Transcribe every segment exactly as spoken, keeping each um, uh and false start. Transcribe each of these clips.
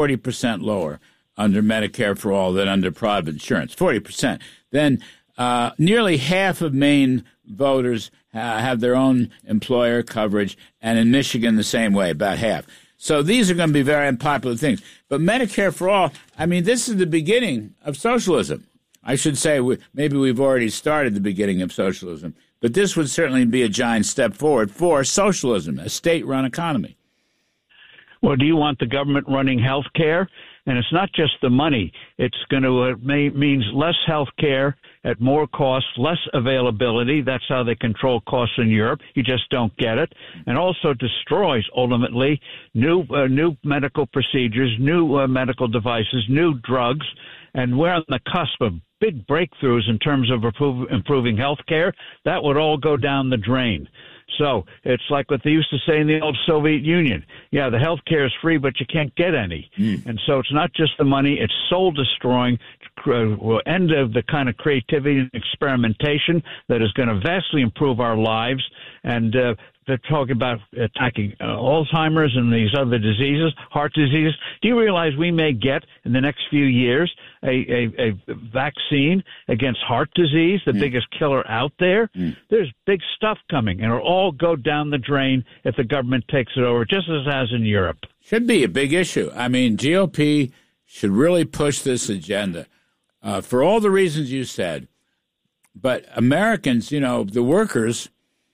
forty percent lower under Medicare for All than under private insurance, forty percent. Then uh, nearly half of Maine voters uh, have their own employer coverage, and in Michigan the same way, about half. So these are going to be very unpopular things. But Medicare for All, I mean, this is the beginning of socialism. I should say we, maybe we've already started the beginning of socialism, but this would certainly be a giant step forward for socialism, a state-run economy. Well, do you want the government running health care? And it's not just the money. It's going to uh, may, means less health care at more cost, less availability. That's how they control costs in Europe. You just don't get it. And also destroys, ultimately, new uh, new medical procedures, new uh, medical devices, new drugs. And we're on the cusp of big breakthroughs in terms of improve, improving health care. That would all go down the drain. So it's like what they used to say in the old Soviet Union. Yeah, the health care is free, but you can't get any. Mm. And so it's not just the money. It's soul-destroying, will end of the kind of creativity and experimentation that is going to vastly improve our lives. And uh, they're talking about attacking uh, Alzheimer's and these other diseases, heart diseases. Do you realize we may get in the next few years a, a, a vaccine against heart disease, the mm. biggest killer out there? Mm. There's big stuff coming, and it'll all go down the drain if the government takes it over, just as it has in Europe. Should be a big issue. I mean, G O P should really push this agenda uh, for all the reasons you said. But Americans, you know, the workers,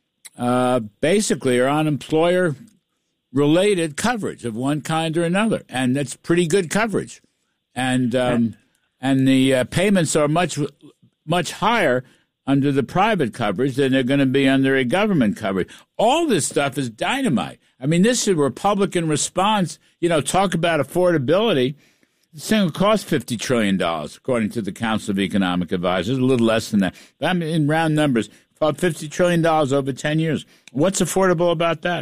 Uh, basically are on employer-related coverage of one kind or another, and that's pretty good coverage. And um, and the uh, payments are much much higher under the private coverage than they're going to be under a government coverage. All this stuff is dynamite. I mean, this is a Republican response. You know, talk about affordability. This thing will cost fifty trillion dollars, according to the Council of Economic Advisors, a little less than that. But I mean, in round numbers, about fifty trillion dollars over ten years. What's affordable about that?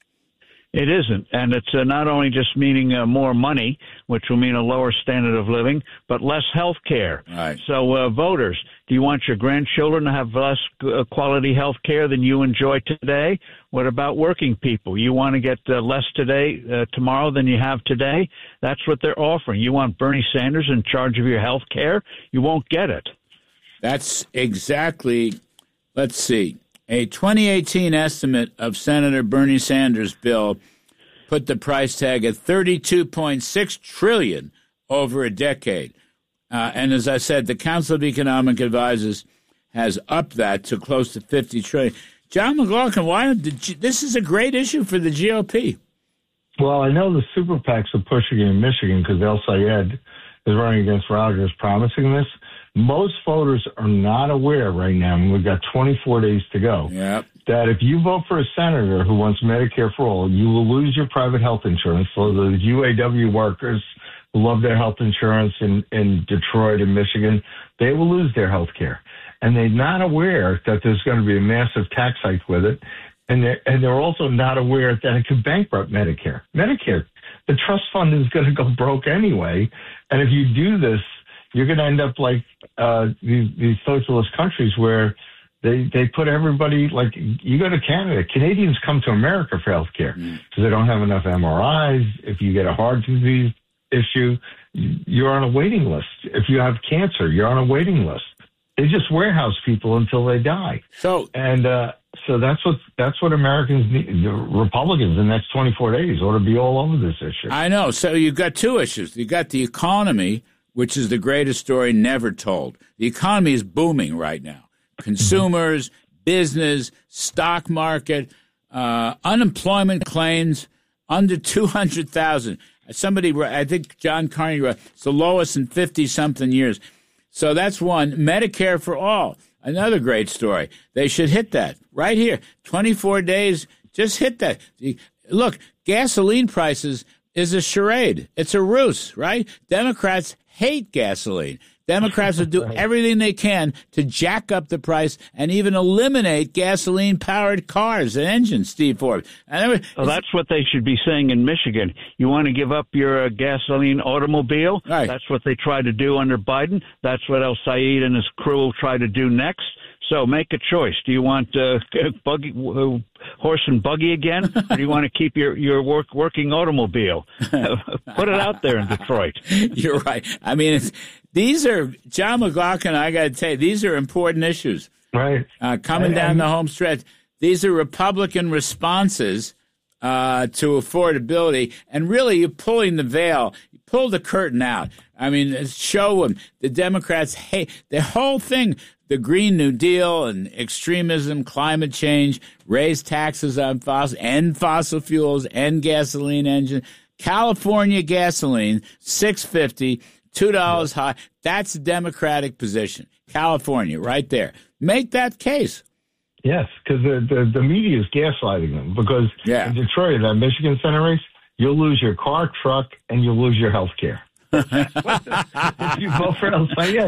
It isn't. And it's uh, not only just meaning uh, more money, which will mean a lower standard of living, but less health care. Right. So, uh, voters, do you want your grandchildren to have less uh, quality health care than you enjoy today? What about working people? You want to get uh, less today, uh, tomorrow than you have today? That's what they're offering. You want Bernie Sanders in charge of your health care? You won't get it. That's exactly... Let's see. A twenty eighteen estimate of Senator Bernie Sanders' bill put the price tag at thirty-two point six trillion dollars over a decade. Uh, and as I said, the Council of Economic Advisors has upped that to close to fifty trillion dollars. John McLaughlin, why did you, this is a great issue for the G O P. Well, I know the super PACs are pushing it in Michigan because El Sayed is running against Rogers promising this. Most voters are not aware right now, and we've got twenty-four days to go, yep. that if you vote for a senator who wants Medicare for all, you will lose your private health insurance. So the U A W workers who love their health insurance in, in Detroit and Michigan, they will lose their health care. And they're not aware that there's going to be a massive tax hike with it. And they're, and they're also not aware that it could bankrupt Medicare. Medicare, the trust fund is going to go broke anyway. And if you do this, you're going to end up like uh, these, these socialist countries where they they put everybody, like, you go to Canada. Canadians come to America for health care because mm. they don't have enough M R Is. If you get a heart disease issue, you're on a waiting list. If you have cancer, you're on a waiting list. They just warehouse people until they die. So and uh, so that's what that's what Americans need. The Republicans in the next twenty-four days ought to be all over this issue. I know. So you've got two issues. You've got the economy, which is the greatest story never told. The economy is booming right now. Consumers, business, stock market, uh, unemployment claims under two hundred thousand. Somebody, I think John Carney wrote, it's the lowest in fifty-something years. So that's one. Medicare for all, another great story. They should hit that right here. twenty-four days, just hit that. Look, gasoline prices is a charade. It's a ruse, right? Democrats hate gasoline. Democrats will do everything they can to jack up the price and even eliminate gasoline-powered cars and engines, Steve Forbes. Well, that's what they should be saying in Michigan. You want to give up your uh, gasoline automobile? Right. That's what they tried to do under Biden. That's what El Sayed and his crew will try to do next. So make a choice. Do you want uh, buggy, uh, horse and buggy again, or do you want to keep your, your work, working automobile? Put it out there in Detroit. You're right. I mean, it's, these are, John McLaughlin, I got to tell you, these are important issues. Right. Uh, coming and, down and, the home stretch. These are Republican responses uh, to affordability. And really, you're pulling the veil, you pull the curtain out. I mean, show them the Democrats hate the whole thing. The Green New Deal and extremism, climate change, raise taxes on fossil, end fossil fuels, end gasoline engine. California gasoline, six fifty, two dollars high. That's a Democratic position. California, right there. Make that case. Yes, because the, the, the media is gaslighting them. Because yeah. in Detroit, that Michigan Center race, you'll lose your car, truck, and you'll lose your health care. If you vote for El Sayed.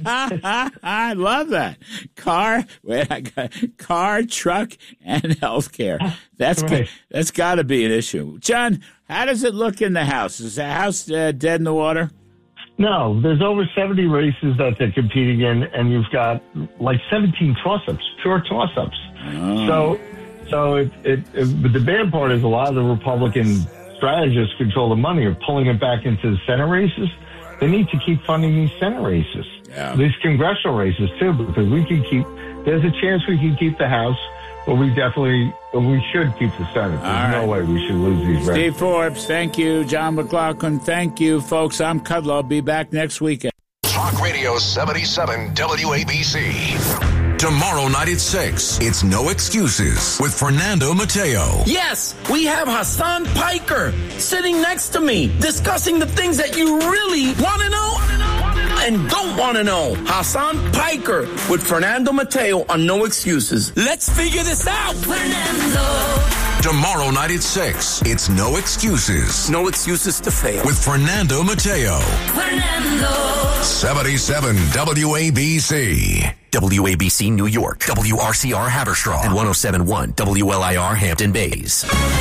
I love that. Car, wait, I got car, truck, and health care. That's right. That's got to be an issue. John, how does it look in the House? Is the House uh, dead in the water? No, there's over seventy races that they're competing in, and you've got like seventeen toss-ups, pure toss-ups. Oh. So, so it, it, it, but the bad part is a lot of the Republican strategists control the money are pulling it back into the Senate races. They need to keep funding these Senate races, yeah. these congressional races too, because we can keep. There's a chance we can keep the House, but we definitely we should keep the Senate. There's All no right. way we should lose these races. Steve Forbes, thank you. John McLaughlin, thank you, folks. I'm Kudlow. I'll be back next weekend. Talk Radio seventy-seven W A B C. Tomorrow night at six, it's No Excuses with Fernando Mateo. Yes, we have Hassan Piker sitting next to me discussing the things that you really want to know and don't want to know. Hassan Piker with Fernando Mateo on No Excuses. Let's figure this out. Fernando. Tomorrow night at six, it's No Excuses. No excuses to fail. With Fernando Mateo. Fernando. seventy-seven W A B C. W A B C New York, W R C R Haverstraw, and one oh seven point one W L I R Hampton Bays.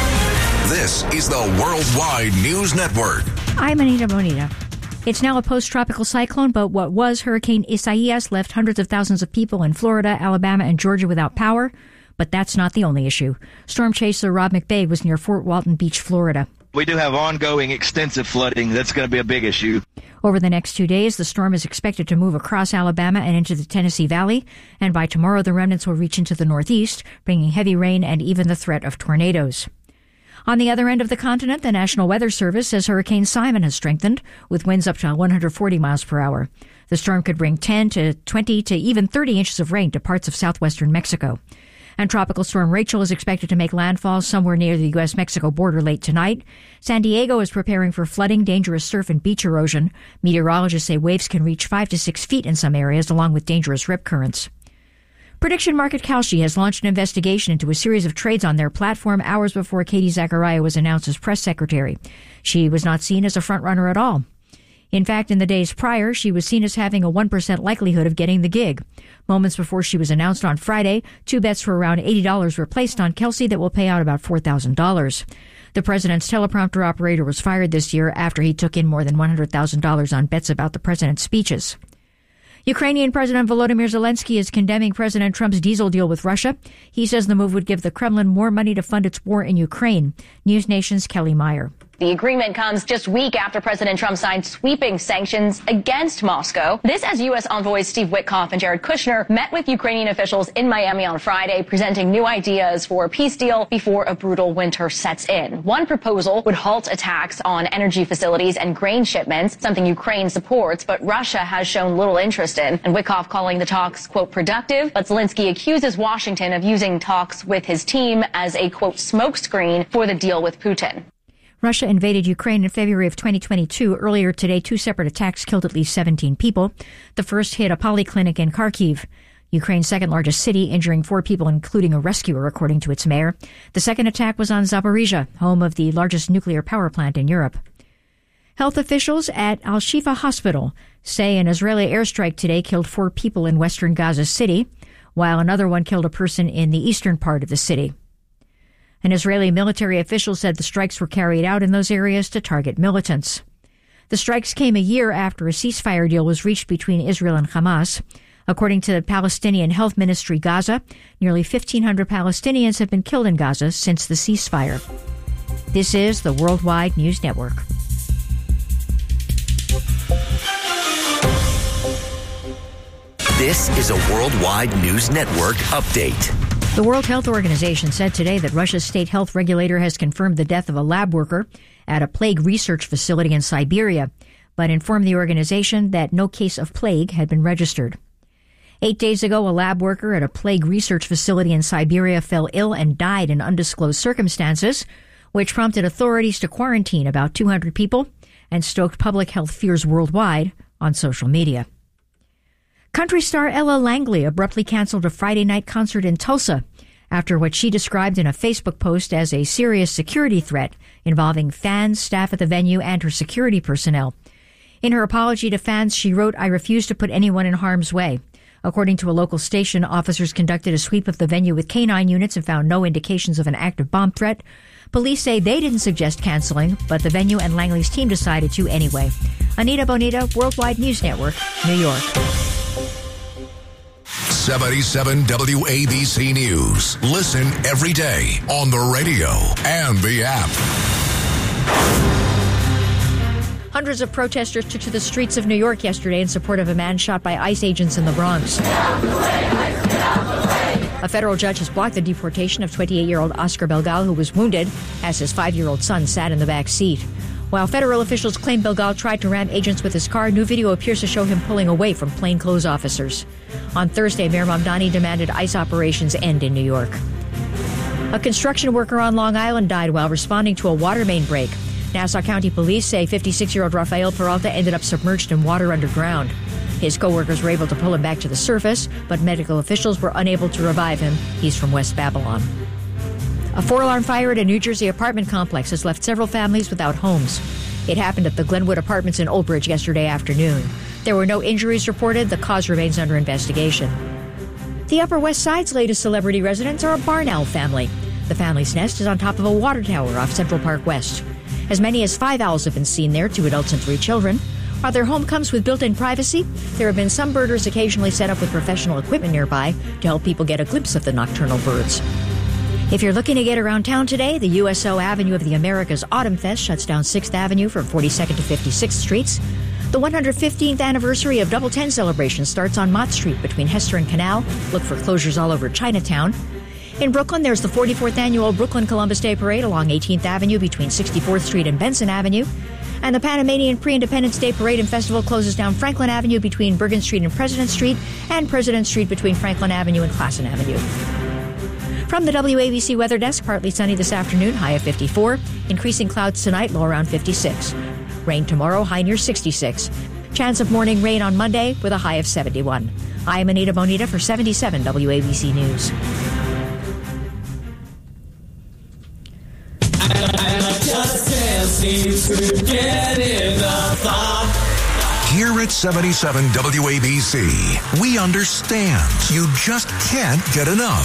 This is the Worldwide News Network. I'm Anita Bonita. It's now a post-tropical cyclone, but what was Hurricane Isaias left hundreds of thousands of people in Florida, Alabama, and Georgia without power. But that's not the only issue. Storm chaser Rob McVeigh was near Fort Walton Beach, Florida. We do have ongoing extensive flooding. That's going to be a big issue. Over the next two days, the storm is expected to move across Alabama and into the Tennessee Valley, and by tomorrow the remnants will reach into the northeast, bringing heavy rain and even the threat of tornadoes. On the other end of the continent, the National Weather Service says Hurricane Simon has strengthened, with winds up to one hundred forty miles per hour. The storm could bring ten to twenty to even thirty inches of rain to parts of southwestern Mexico. And Tropical Storm Rachel is expected to make landfall somewhere near the U S Mexico border late tonight. San Diego is preparing for flooding, dangerous surf, and beach erosion. Meteorologists say waves can reach five to six feet in some areas, along with dangerous rip currents. Prediction Market Kalshi has launched an investigation into a series of trades on their platform hours before Katie Zachariah was announced as press secretary. She was not seen as a frontrunner at all. In fact, in the days prior, she was seen as having a one percent likelihood of getting the gig. Moments before she was announced on Friday, two bets for around eighty dollars were placed on Kelsey that will pay out about four thousand dollars. The president's teleprompter operator was fired this year after he took in more than one hundred thousand dollars on bets about the president's speeches. Ukrainian President Volodymyr Zelensky is condemning President Trump's diesel deal with Russia. He says the move would give the Kremlin more money to fund its war in Ukraine. News Nation's Kelly Meyer. The agreement comes just a week after President Trump signed sweeping sanctions against Moscow. This as U S envoys Steve Witkoff and Jared Kushner met with Ukrainian officials in Miami on Friday, presenting new ideas for a peace deal before a brutal winter sets in. One proposal would halt attacks on energy facilities and grain shipments, something Ukraine supports, but Russia has shown little interest in. And Witkoff calling the talks, quote, productive, but Zelensky accuses Washington of using talks with his team as a, quote, smokescreen for the deal with Putin. Russia invaded Ukraine in February of twenty twenty-two. Earlier today, two separate attacks killed at least seventeen people. The first hit a polyclinic in Kharkiv, Ukraine's second largest city, injuring four people, including a rescuer, according to its mayor. The second attack was on Zaporizhzhia, home of the largest nuclear power plant in Europe. Health officials at Al-Shifa Hospital say an Israeli airstrike today killed four people in western Gaza City, while another one killed a person in the eastern part of the city. An Israeli military official said the strikes were carried out in those areas to target militants. The strikes came a year after a ceasefire deal was reached between Israel and Hamas. According to the Palestinian Health Ministry Gaza, nearly fifteen hundred Palestinians have been killed in Gaza since the ceasefire. This is the Worldwide News Network. This is a Worldwide News Network update. The World Health Organization said today that Russia's state health regulator has confirmed the death of a lab worker at a plague research facility in Siberia, but informed the organization that no case of plague had been registered. Eight days ago, a lab worker at a plague research facility in Siberia fell ill and died in undisclosed circumstances, which prompted authorities to quarantine about two hundred people and stoked public health fears worldwide on social media. Country star Ella Langley abruptly canceled a Friday night concert in Tulsa after what she described in a Facebook post as a serious security threat involving fans, staff at the venue, and her security personnel. In her apology to fans, she wrote, "I refuse to put anyone in harm's way." According to a local station, officers conducted a sweep of the venue with canine units and found no indications of an active bomb threat. Police say they didn't suggest canceling, but the venue and Langley's team decided to anyway. Anita Bonita, Worldwide News Network, New York. seventy-seven W A B C News. Listen every day on the radio and the app. Hundreds of protesters took to the streets of New York yesterday in support of a man shot by ICE agents in the Bronx. A federal judge has blocked the deportation of twenty-eight-year-old Oscar Belgal, who was wounded as his five-year-old son sat in the back seat. While federal officials claim Belgal tried to ram agents with his car, new video appears to show him pulling away from plainclothes officers. On Thursday, Mayor Mamdani demanded ICE operations end in New York. A construction worker on Long Island died while responding to a water main break. Nassau County Police say fifty-six-year-old Rafael Peralta ended up submerged in water underground. His co-workers were able to pull him back to the surface, but medical officials were unable to revive him. He's from West Babylon. A four-alarm fire at a New Jersey apartment complex has left several families without homes. It happened at the Glenwood Apartments in Old Bridge yesterday afternoon. There were no injuries reported. The cause remains under investigation. The Upper West Side's latest celebrity residents are a barn owl family. The family's nest is on top of a water tower off Central Park West. As many as five owls have been seen there, two adults and three children. While their home comes with built-in privacy, there have been some birders occasionally set up with professional equipment nearby to help people get a glimpse of the nocturnal birds. If you're looking to get around town today, the U S O Avenue of the Americas Autumn Fest shuts down sixth Avenue from forty-second to fifty-sixth Streets. The one hundred fifteenth anniversary of Double Ten celebration starts on Mott Street between Hester and Canal. Look for closures all over Chinatown. In Brooklyn, there's the forty-fourth annual Brooklyn Columbus Day Parade along eighteenth Avenue between sixty-fourth Street and Benson Avenue. And the Panamanian Pre-Independence Day Parade and Festival closes down Franklin Avenue between Bergen Street and President Street, and President Street between Franklin Avenue and Classen Avenue. From the W A B C Weather Desk, partly sunny this afternoon, high of fifty-four. Increasing clouds tonight, low around fifty-six. Rain tomorrow, high near sixty-six. Chance of morning rain on Monday with a high of seventy-one. I'm Anita Bonita for seventy-seven W A B C News. I just can't seem to get enough. Here at seventy-seven W A B C, we understand you just can't get enough.